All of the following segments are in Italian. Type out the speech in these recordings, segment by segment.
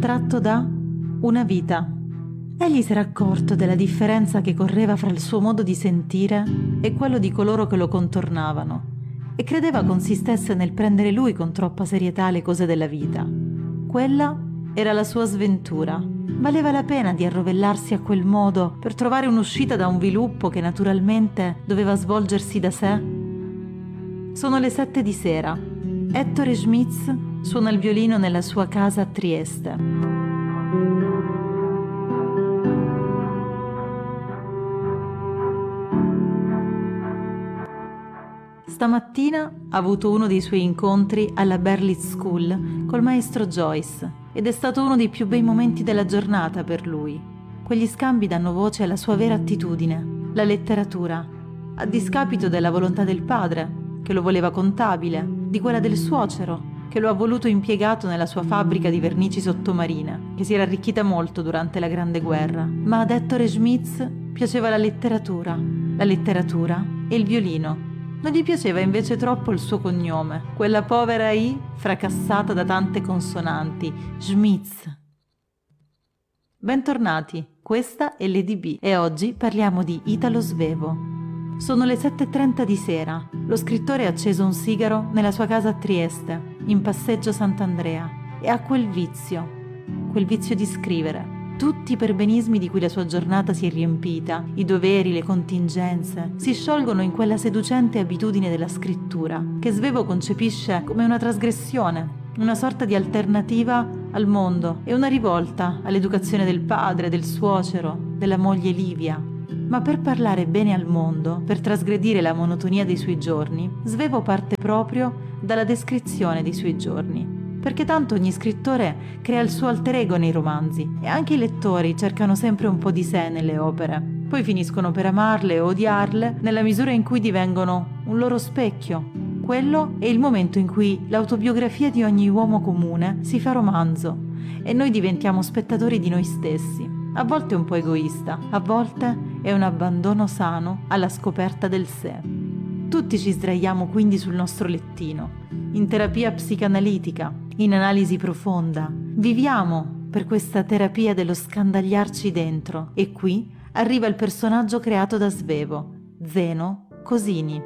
attratto da una vita. Egli si era accorto della differenza che correva fra il suo modo di sentire e quello di coloro che lo contornavano e credeva consistesse nel prendere lui con troppa serietà le cose della vita. Quella era la sua sventura. Valeva la pena di arrovellarsi a quel modo per trovare un'uscita da un viluppo che naturalmente doveva svolgersi da sé? Sono le 7 di sera. Ettore Schmitz suona il violino nella sua casa a Trieste. Stamattina ha avuto uno dei suoi incontri alla Berlitz School col maestro Joyce ed è stato uno dei più bei momenti della giornata per lui. Quegli scambi danno voce alla sua vera attitudine, la letteratura, a discapito della volontà del padre, che lo voleva contabile, di quella del suocero, che lo ha voluto impiegato nella sua fabbrica di vernici sottomarine, che si era arricchita molto durante la Grande Guerra. Ma ad Ettore Schmitz piaceva la letteratura e il violino. Non gli piaceva invece troppo il suo cognome, quella povera I fracassata da tante consonanti, Schmitz. Bentornati, questa è Lady B e oggi parliamo di Italo Svevo. Sono le 7:30 di sera, lo scrittore ha acceso un sigaro nella sua casa a Trieste, in passeggio Sant'Andrea, e ha quel vizio di scrivere. Tutti i perbenismi di cui la sua giornata si è riempita, i doveri, le contingenze, si sciolgono in quella seducente abitudine della scrittura, che Svevo concepisce come una trasgressione, una sorta di alternativa al mondo e una rivolta all'educazione del padre, del suocero, della moglie Livia. Ma per parlare bene al mondo, per trasgredire la monotonia dei suoi giorni, Svevo parte proprio dalla descrizione dei suoi giorni. Perché tanto ogni scrittore crea il suo alter ego nei romanzi e anche i lettori cercano sempre un po' di sé nelle opere. Poi finiscono per amarle o odiarle nella misura in cui divengono un loro specchio. Quello è il momento in cui l'autobiografia di ogni uomo comune si fa romanzo e noi diventiamo spettatori di noi stessi. A volte è un po' egoista, a volte è un abbandono sano alla scoperta del sé. Tutti ci sdraiamo quindi sul nostro lettino, in terapia psicanalitica, in analisi profonda. Viviamo per questa terapia dello scandagliarci dentro e qui arriva il personaggio creato da Svevo, Zeno Cosini.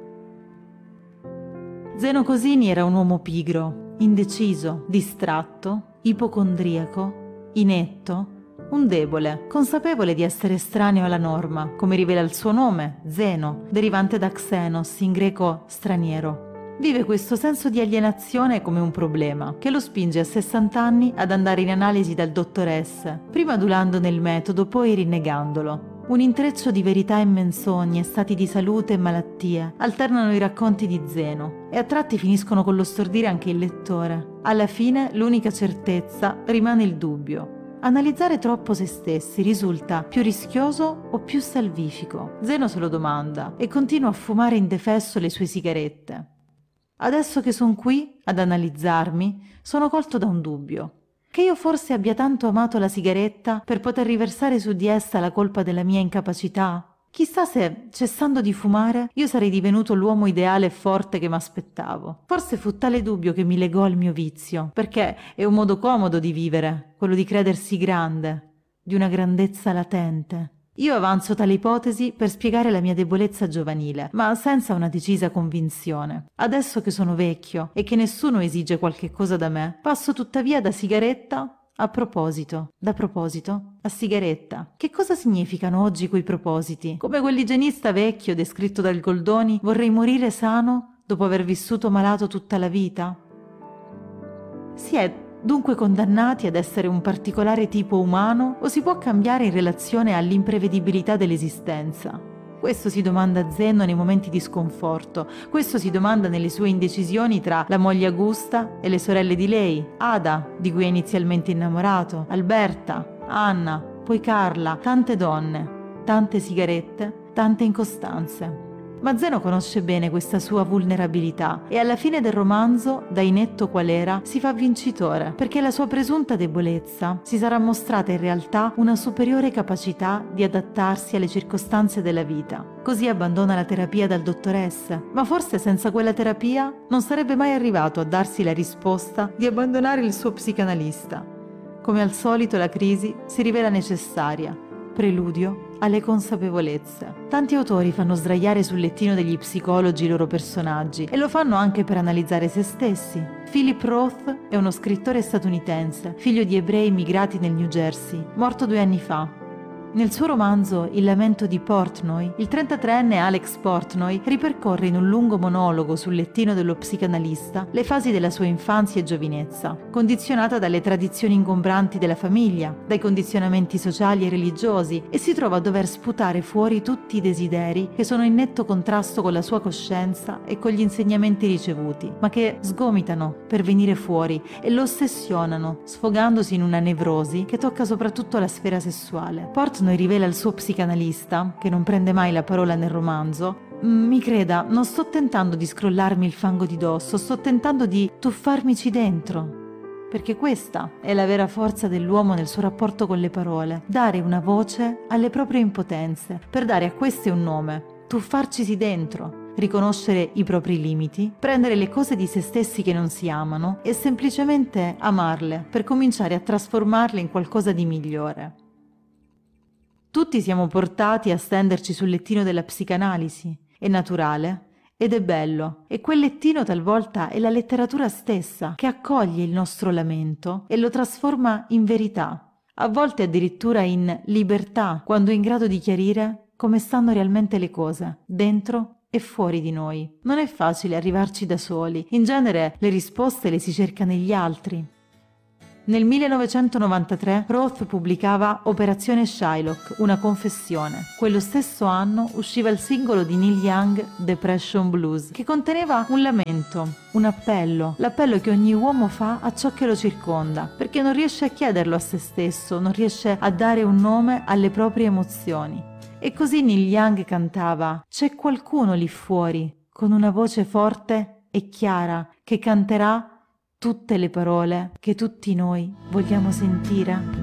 Zeno Cosini era un uomo pigro, indeciso, distratto, ipocondriaco, inetto, un debole, consapevole di essere estraneo alla norma, come rivela il suo nome, Zeno, derivante da xenos, in greco straniero. Vive questo senso di alienazione come un problema, che lo spinge a 60 anni ad andare in analisi dal dottor S, prima adulando nel metodo, poi rinnegandolo. Un intreccio di verità e menzogne, stati di salute e malattie, alternano i racconti di Zeno e a tratti finiscono con lo stordire anche il lettore. Alla fine l'unica certezza rimane il dubbio. Analizzare troppo se stessi risulta più rischioso o più salvifico? Zeno se lo domanda e continua a fumare indefesso le sue sigarette. Adesso che sono qui ad analizzarmi, sono colto da un dubbio. Che io forse abbia tanto amato la sigaretta per poter riversare su di essa la colpa della mia incapacità? Chissà se, cessando di fumare, io sarei divenuto l'uomo ideale e forte che m'aspettavo. Forse fu tale dubbio che mi legò al mio vizio, perché è un modo comodo di vivere, quello di credersi grande, di una grandezza latente. Io avanzo tale ipotesi per spiegare la mia debolezza giovanile, ma senza una decisa convinzione. Adesso che sono vecchio e che nessuno esige qualche cosa da me, passo tuttavia da sigaretta a proposito, da proposito a sigaretta. Che cosa significano oggi quei propositi? Come quell'igienista vecchio descritto dal Goldoni, vorrei morire sano dopo aver vissuto malato tutta la vita? Si è dunque condannati ad essere un particolare tipo umano o si può cambiare in relazione all'imprevedibilità dell'esistenza? Questo si domanda Zeno nei momenti di sconforto, questo si domanda nelle sue indecisioni tra la moglie Augusta e le sorelle di lei, Ada, di cui è inizialmente innamorato, Alberta, Anna, poi Carla, tante donne, tante sigarette, tante incostanze. Ma Zeno conosce bene questa sua vulnerabilità e alla fine del romanzo, da inetto qual era, si fa vincitore, perché la sua presunta debolezza si sarà mostrata in realtà una superiore capacità di adattarsi alle circostanze della vita. Così abbandona la terapia dal dottor S, ma forse senza quella terapia non sarebbe mai arrivato a darsi la risposta di abbandonare il suo psicanalista. come al solito la crisi si rivela necessaria, preludio alle consapevolezze. Tanti autori fanno sdraiare sul lettino degli psicologi i loro personaggi e lo fanno anche per analizzare se stessi. Philip Roth è uno scrittore statunitense, figlio di ebrei immigrati nel New Jersey, morto 2 anni fa. Nel suo romanzo Il lamento di Portnoy, il 33enne Alex Portnoy ripercorre in un lungo monologo sul lettino dello psicanalista le fasi della sua infanzia e giovinezza, condizionata dalle tradizioni ingombranti della famiglia, dai condizionamenti sociali e religiosi, e si trova a dover sputare fuori tutti i desideri che sono in netto contrasto con la sua coscienza e con gli insegnamenti ricevuti, ma che sgomitano per venire fuori e lo ossessionano, sfogandosi in una nevrosi che tocca soprattutto la sfera sessuale. Portnoy rivela al suo psicanalista, che non prende mai la parola nel romanzo: mi creda, non sto tentando di scrollarmi il fango di dosso, sto tentando di tuffarmici dentro. Perché questa è la vera forza dell'uomo nel suo rapporto con le parole, dare una voce alle proprie impotenze, per dare a queste un nome, tuffarcisi dentro, riconoscere i propri limiti, prendere le cose di se stessi che non si amano e semplicemente amarle, per cominciare a trasformarle in qualcosa di migliore. Tutti siamo portati a stenderci sul lettino della psicanalisi, è naturale ed è bello, e quel lettino talvolta è la letteratura stessa che accoglie il nostro lamento e lo trasforma in verità, a volte addirittura in libertà, quando è in grado di chiarire come stanno realmente le cose, dentro e fuori di noi. Non è facile arrivarci da soli, in genere le risposte le si cerca negli altri. Nel 1993 Roth pubblicava Operazione Shylock, una confessione. Quello stesso anno usciva il singolo di Neil Young, Depression Blues, che conteneva un lamento, un appello, l'appello che ogni uomo fa a ciò che lo circonda, perché non riesce a chiederlo a se stesso, non riesce a dare un nome alle proprie emozioni. E così Neil Young cantava: «C'è qualcuno lì fuori, con una voce forte e chiara, che canterà tutte le parole che tutti noi vogliamo sentire».